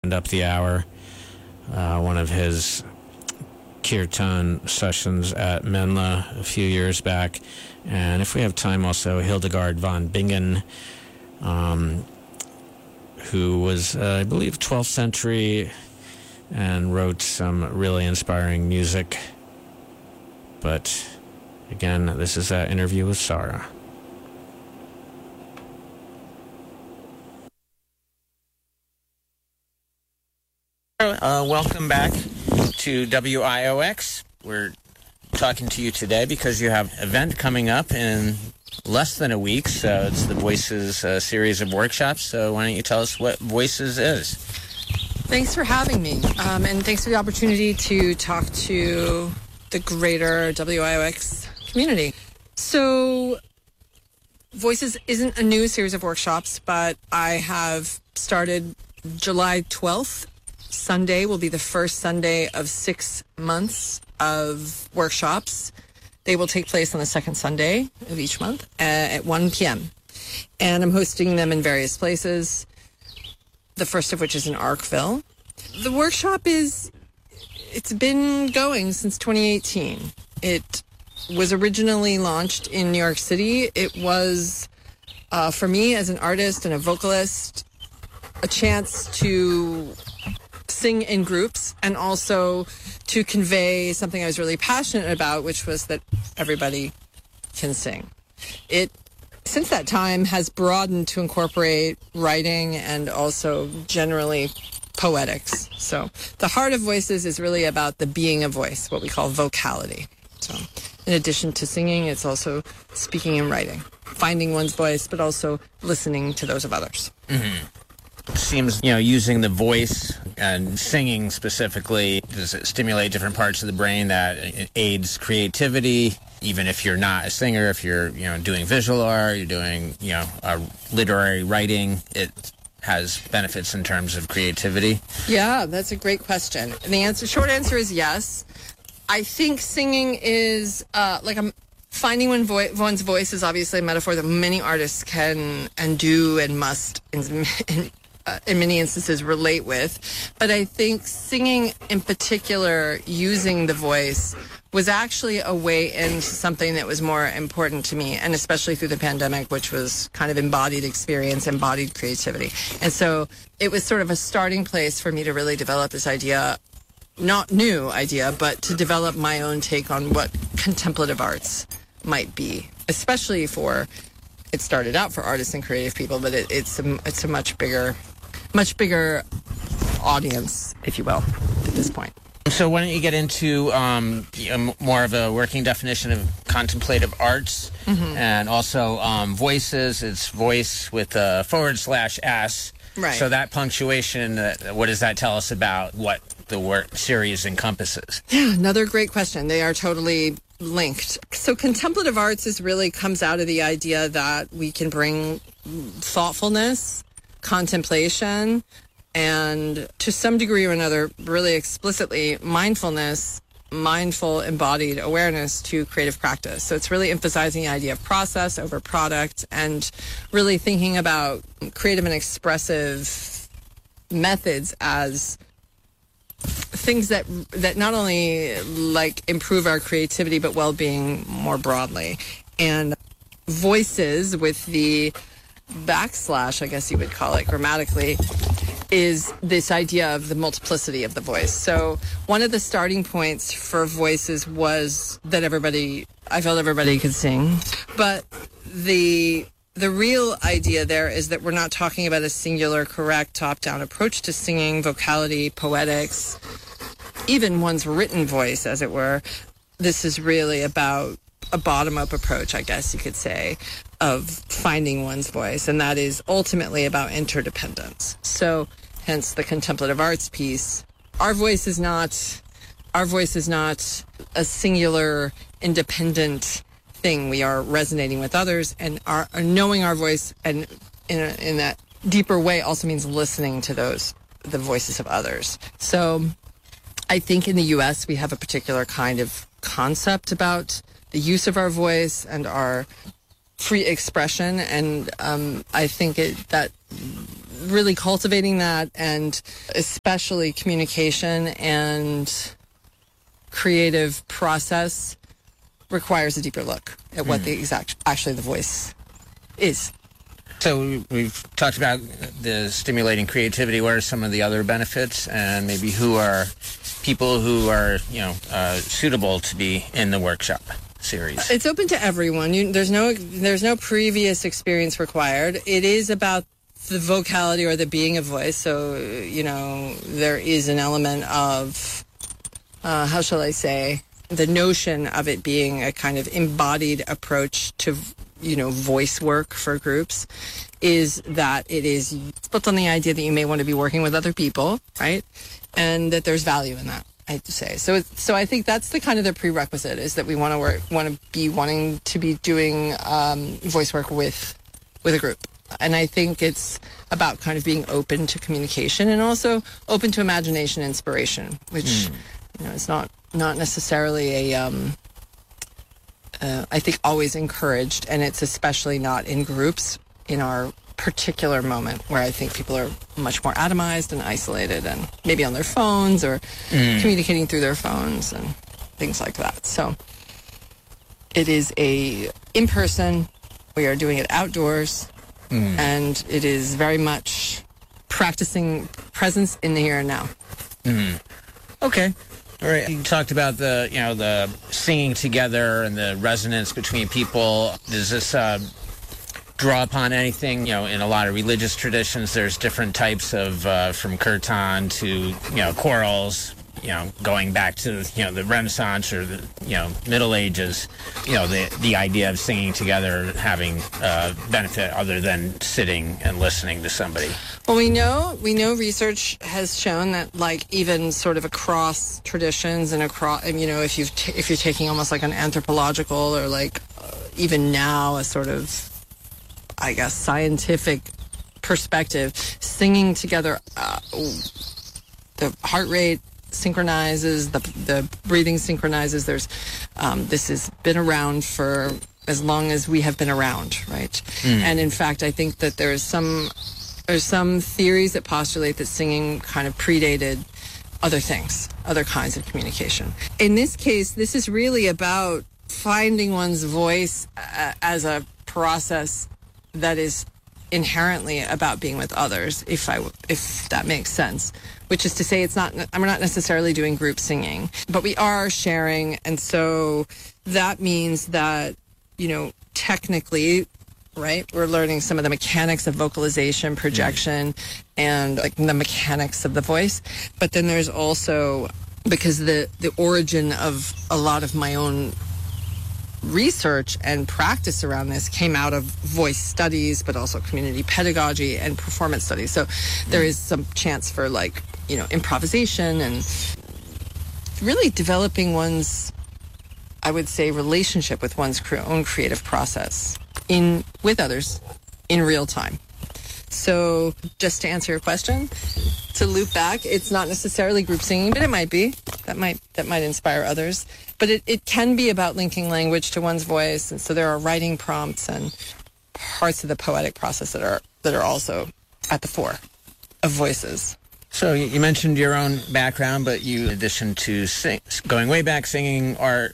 end up the hour. One of his kirtan sessions at Menla a few years back. And if we have time, also Hildegard von Bingen, who was, I believe, 12th century and wrote some really inspiring music. But again, this is that interview with Sarah. Welcome back to WIOX. We're talking to you today because you have an event coming up in less than a week. So it's the Voices series of workshops. So why don't you tell us what Voices is? Thanks for having me. And thanks for the opportunity to talk to the greater WIOX community. So Voices isn't a new series of workshops, but I have started July 12th. Sunday will be the first Sunday of 6 months of workshops. They will take place on the second Sunday of each month at 1 p.m. And I'm hosting them in various places, the first of which is in Arkville. The workshop it's been going since 2018. It was originally launched in New York City. It was, for me as an artist and a vocalist, a chance to sing in groups and also to convey something I was really passionate about, which was that everybody can sing. It, since that time, has broadened to incorporate writing and also generally poetics. So the heart of Voices is really about the being a voice, what we call vocality. So in addition to singing, it's also speaking and writing, finding one's voice, but also listening to those of others. Mm-hmm. It seems, using the voice and singing specifically, does it stimulate different parts of the brain that it aids creativity? Even if you're not a singer, if you're, doing visual art, you're doing, literary writing, it has benefits in terms of creativity? Yeah, that's a great question. And the short answer is yes. I think singing is finding one's voice is obviously a metaphor that many artists can and do and must in many instances relate with. But I think singing in particular, using the voice, was actually a way into something that was more important to me, and especially through the pandemic, which was kind of embodied experience, embodied creativity. And so it was sort of a starting place for me to really develop this idea, not new idea, but to develop my own take on what contemplative arts might be, especially it started out for artists and creative people, but it's a much bigger audience, if you will, at this point. So why don't you get into more of a working definition of contemplative arts, mm-hmm. and also Voices. It's voice with a /s. Right. So that punctuation, what does that tell us about what the work series encompasses? Yeah, another great question. They are totally linked. So contemplative arts really comes out of the idea that we can bring thoughtfulness, contemplation, and to some degree or another, really explicitly, mindfulness, mindful embodied awareness to creative practice. So it's really emphasizing the idea of process over product and really thinking about creative and expressive methods as things that not only improve our creativity but well-being more broadly. And Voices with the /, I guess you would call it grammatically, is this idea of the multiplicity of the voice. So one of the starting points for Voices was that I felt everybody could sing. But the real idea there is that we're not talking about a singular, correct, top-down approach to singing, vocality, poetics, even one's written voice, as it were. This is really about a bottom-up approach, I guess you could say, of finding one's voice, and that is ultimately about interdependence. So, hence the contemplative arts piece. Our voice is not a singular, independent thing. We are resonating with others, and are knowing our voice, and in that deeper way, also means listening to the voices of others. So, I think in the U.S. we have a particular kind of concept about the use of our voice and our free expression, and I think that really cultivating that, and especially communication and creative process requires a deeper look at what actually the voice is. So we've talked about the stimulating creativity. What are some of the other benefits, and maybe who are people who are suitable to be in the workshop series? It's open to everyone. There's no previous experience required. It is about the vocality or the being of voice. So there is an element of how shall I say, the notion of it being a kind of embodied approach to voice work for groups is that it is built on the idea that you may want to be working with other people, right? And that there's value in that, I have to say. So I think that's the kind of the prerequisite, is that we want to be wanting to be doing voice work with a group. And I think it's about kind of being open to communication and also open to imagination and inspiration, which is not necessarily I think always encouraged, and it's especially not in groups in our particular moment where I think people are much more atomized and isolated and maybe on their phones or communicating through their phones and things like that. So it is in person. We are doing it outdoors, and it is very much practicing presence in the here and now. Okay. All right. You talked about the singing together and the resonance between people. Does this draw upon anything? In a lot of religious traditions, there's different types of from kirtan to chorals. Going back to the Renaissance or the Middle Ages. The idea of singing together having benefit other than sitting and listening to somebody. Well, we know research has shown that, like, even sort of across traditions and across, if you're taking almost like an anthropological or like even now a sort of, I guess, scientific perspective, singing together, the heart rate synchronizes, the breathing synchronizes. There's this has been around for as long as we have been around, right? And in fact, I think that there's some theories that postulate that singing kind of predated other things, other kinds of communication. In this case, this is really about finding one's voice as a process that is inherently about being with others, if that makes sense. Which is to say, we're not necessarily doing group singing, but we are sharing, and so that means that technically, right, we're learning some of the mechanics of vocalization, projection, and like the mechanics of the voice. But then there's also, because the origin of a lot of my own research and practice around this came out of voice studies, but also community pedagogy and performance studies. So there is some chance for improvisation and really developing one's, I would say, relationship with one's own creative process with others in real time. So just to answer your question, to loop back, it's not necessarily group singing, but it might be. That might inspire others. But it can be about linking language to one's voice, and so there are writing prompts and parts of the poetic process that are also at the fore of voices. So you mentioned your own background, but in addition to going way back, singing, art,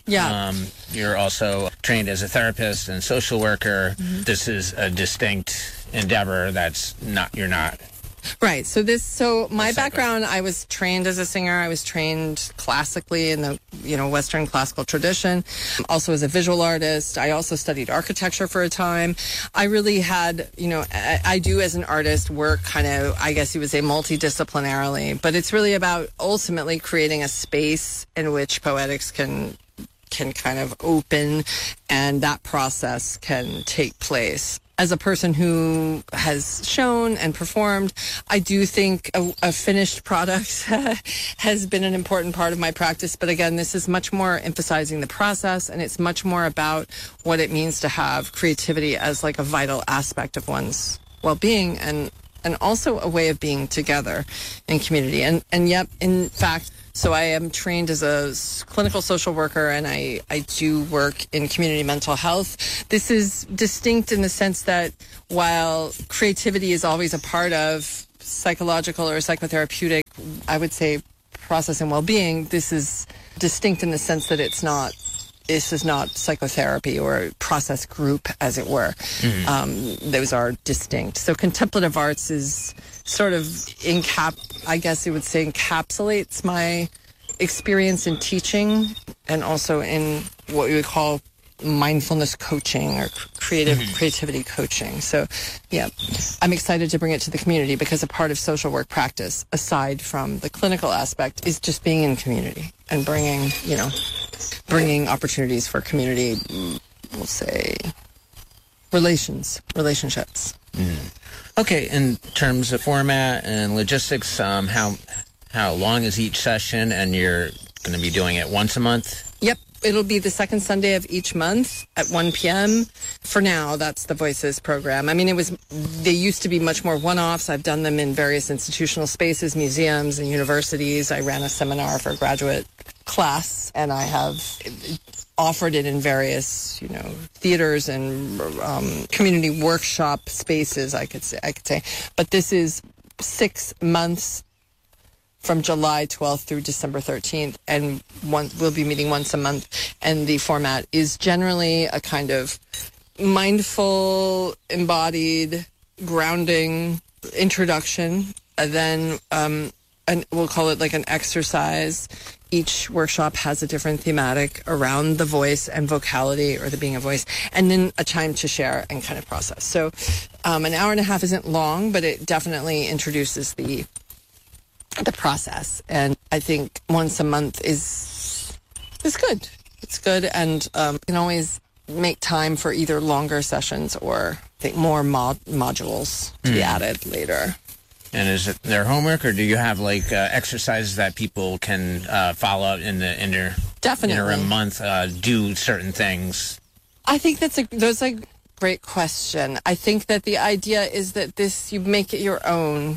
you're also trained as a therapist and social worker. This is a distinct endeavor you're not. Right. So my background, I was trained as a singer. I was trained classically in the, Western classical tradition. Also as a visual artist. I also studied architecture for a time. I really had, I do as an artist work kind of, I guess you would say, multidisciplinarily, but it's really about ultimately creating a space in which poetics can kind of open and that process can take place. As a person who has shown and performed, I do think a finished product has been an important part of my practice. But again, this is much more emphasizing the process, and it's much more about what it means to have creativity as like a vital aspect of one's well-being and and also a way of being together in community. And yep, in fact, so I am trained as a clinical social worker, and I do work in community mental health. This is distinct in the sense that while creativity is always a part of psychological or psychotherapeutic, I would say, process and well-being, this is distinct in the sense that this is not psychotherapy or a process group, as it were. Those are distinct. So contemplative arts is sort of I guess you would say encapsulates my experience in teaching and also in what we would call mindfulness coaching or creativity coaching. So, yeah, I'm excited to bring it to the community because a part of social work practice, aside from the clinical aspect, is just being in community and bringing opportunities for community, we'll say, relationships. Okay, in terms of format and logistics, how long is each session, and you're going to be doing it once a month? Yep. It'll be the second Sunday of each month at 1 p.m. For now, that's the Voices program. I mean, they used to be much more one-offs. I've done them in various institutional spaces, museums and universities. I ran a seminar for a graduate class, and I have offered it in various, theaters and community workshop spaces, I could say. But this is 6 months from July 12th through December 13th, and we'll be meeting once a month. And the format is generally a kind of mindful, embodied, grounding introduction, and then we'll call it like an exercise. Each workshop has a different thematic around the voice and vocality, or the being a voice, and then a time to share and kind of process. So an hour and a half isn't long, but it definitely introduces the process. And I think once a month is good. It's good, and you can always make time for either longer sessions or I think more modules to be added later. And is it their homework, or do you have like exercises that people can follow up in the interim month, do certain things? I think that's a great question. I think that the idea is that you make it your own,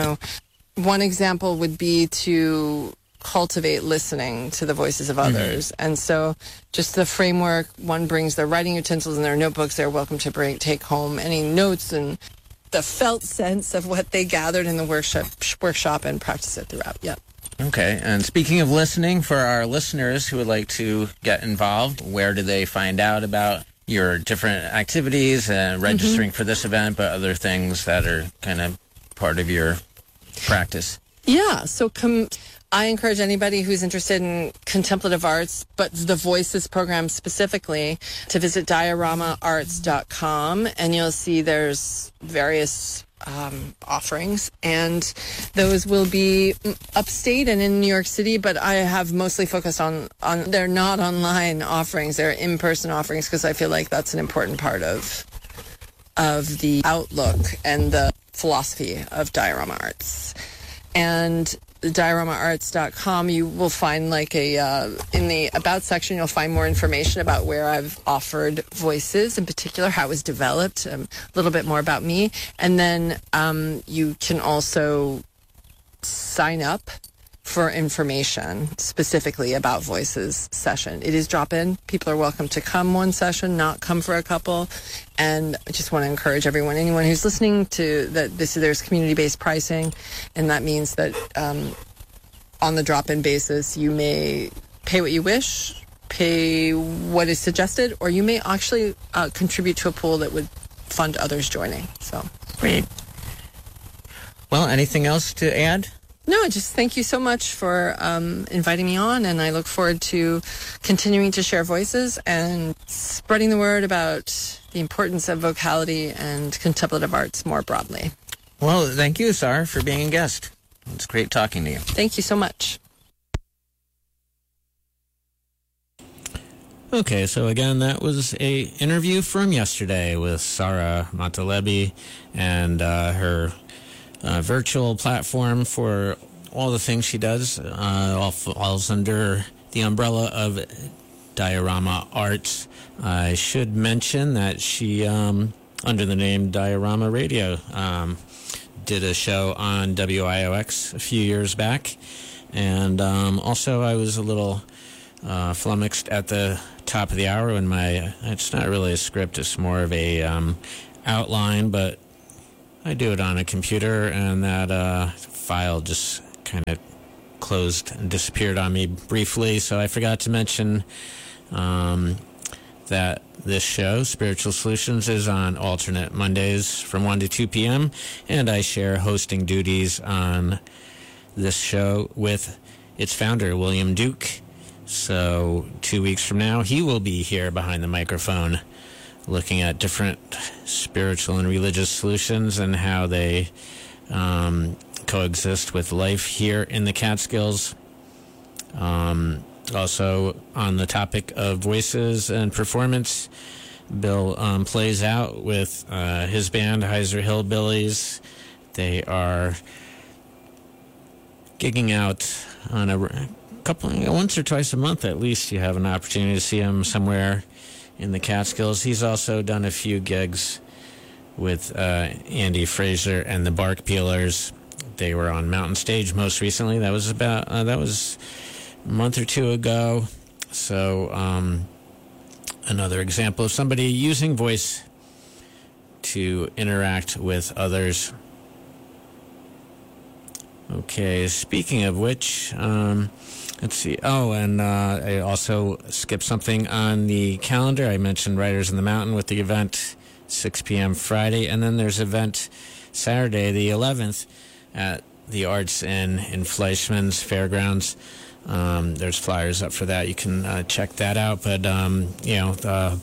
One example would be to cultivate listening to the voices of others. And so just the framework, one brings their writing utensils and their notebooks. They're welcome to take home any notes and the felt sense of what they gathered in the workshop and practice it throughout. Yep. Okay. And speaking of listening, for our listeners who would like to get involved, where do they find out about your different activities and registering for this event, but other things that are kind of part of your practice? Yeah, so I encourage anybody who's interested in contemplative arts, but the Voices program specifically, to visit dioramaarts.com, and you'll see there's various offerings, and those will be upstate and in New York City, but I have mostly focused on they're not online offerings, they're in-person offerings, because I feel like that's an important part of the outlook and the philosophy of Diorama Arts. And dioramaarts.com, you will find in the About section, you'll find more information about where I've offered voices, in particular, how it was developed, a little bit more about me. And then you can also sign up for information specifically about Voices session. It is drop-in. People are welcome to come one session, not come for a couple. And I just want to encourage anyone who's listening to that there's community-based pricing, and that means that on the drop-in basis, you may pay what you wish, pay what is suggested, or you may actually contribute to a pool that would fund others joining. So great. Well, anything else to add? No, just thank you so much for inviting me on, and I look forward to continuing to share voices and spreading the word about the importance of vocality and contemplative arts more broadly. Well, thank you, Sarah, for being a guest. It's great talking to you. Thank you so much. Okay, so again, that was a interview from yesterday with Sarah Matalebi and her virtual platform for all the things she does. All falls under the umbrella of Diorama Arts. I should mention that she, under the name Diorama Radio, did a show on WIOX a few years back. And also I was a little flummoxed at the top of the hour when it's not really a script, it's more of a outline, but I do it on a computer, and that file just kind of closed and disappeared on me briefly. So I forgot to mention that this show, Spiritual Solutions, is on alternate Mondays from 1 to 2 p.m., and I share hosting duties on this show with its founder, William Duke. So 2 weeks from now, he will be here behind the microphone looking at different spiritual and religious solutions and how they coexist with life here in the Catskills. Also, on the topic of voices and performance, Bill plays out with his band, Heiser Hillbillies. They are gigging out on once or twice a month at least. You have an opportunity to see him somewhere in the Catskills. He's also done a few gigs with Andy Fraser and the Bark Peelers. They were on Mountain Stage most recently. That was a month or two ago. So another example of somebody using voice to interact with others. Okay, speaking of which, let's see. Oh, and I also skipped something on the calendar. I mentioned Writers in the Mountain with the event 6 p.m. Friday, and then there's an event Saturday, the 11th, at the Arts Inn in Fleischmann's Fairgrounds. There's flyers up for that. You can check that out. But, the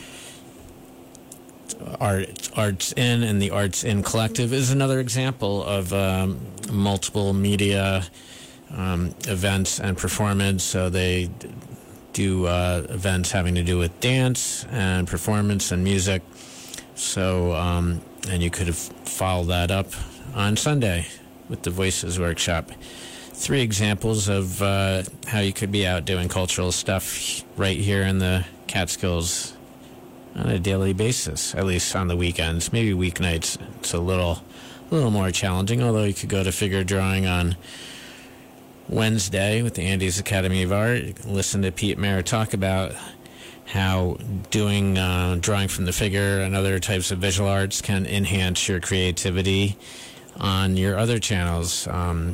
Arts Inn and the Arts Inn Collective is another example of multiple media events and performance. So they do events having to do with dance and performance and music. So, and you could have followed that up on Sunday with the Voices Workshop. 3 examples of how you could be out doing cultural stuff right here in the Catskills on a daily basis, at least on the weekends. Maybe weeknights it's a little more challenging, although you could go to Figure Drawing on Wednesday with the Andes Academy of Art. Listen to Pete Mayer talk about how doing drawing from the figure and other types of visual arts can enhance your creativity on your other channels.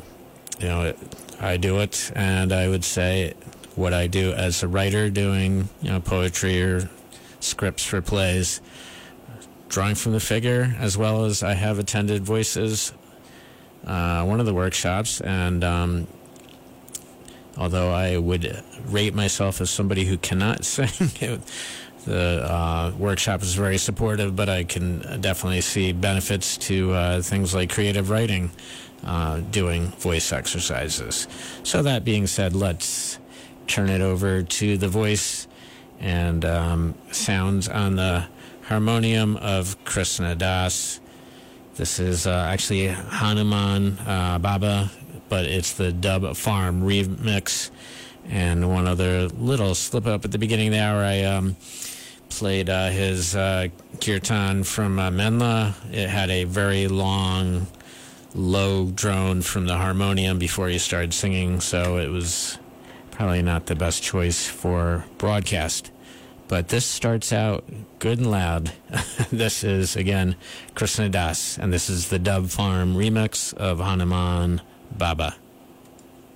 I do it, and I would say what I do as a writer doing poetry or scripts for plays, drawing from the figure, as well as I have attended Voices, one of the workshops, and although I would rate myself as somebody who cannot sing, the workshop is very supportive, but I can definitely see benefits to things like creative writing, doing voice exercises. So that being said, let's turn it over to the voice and sounds on the harmonium of Krishna Das. This is actually Hanuman Baba, but it's the Dub Farm remix. And one other little slip up at the beginning of the hour, I played his kirtan from Menla. It had a very long, low drone from the harmonium before he started singing, so it was probably not the best choice for broadcast. But this starts out good and loud. This is, again, Krishna Das, and this is the Dub Farm remix of Hanuman Baba.